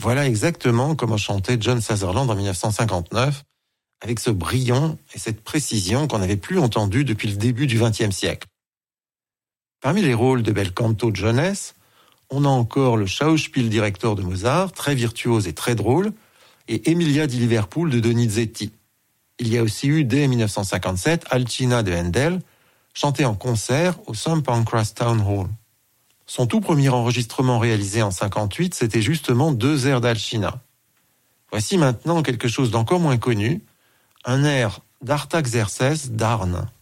voilà exactement comment chantait John Sutherland en 1959, avec ce brillant et cette précision qu'on n'avait plus entendu depuis le début du XXe siècle. Parmi les rôles de bel canto de jeunesse, on a encore le Schauspieldirektor de Mozart, très virtuose et très drôle, et Emilia di Liverpool de Donizetti. Il y a aussi eu, dès 1957, Alcina de Handel, chantée en concert au St. Pancras Town Hall. Son tout premier enregistrement réalisé en 1958, c'était justement 2 airs d'Alcina. Voici maintenant quelque chose d'encore moins connu, un air d'Artaxerces d'Arne.